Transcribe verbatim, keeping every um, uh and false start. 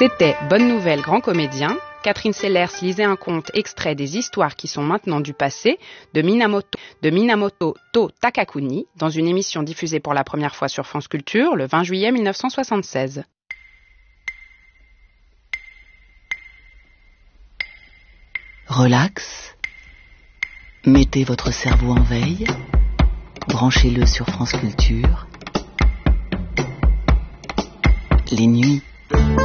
C'était Bonne Nouvelle, Grand Comédien. Catherine Sellers lisait un conte extrait des histoires qui sont maintenant du passé de Minamoto, de Minamoto To Takakuni dans une émission diffusée pour la première fois sur France Culture le vingt juillet mille neuf cent soixante-seize. Relax. Mettez votre cerveau en veille. Branchez-le sur France Culture. Les nuits